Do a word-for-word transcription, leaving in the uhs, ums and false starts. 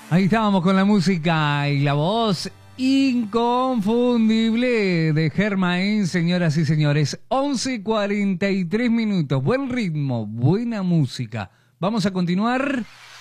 Ahí estábamos con la música y la voz inconfundible de Germain, señoras y señores. once cuarenta y tres minutos. Buen ritmo, buena música. Vamos a continuar.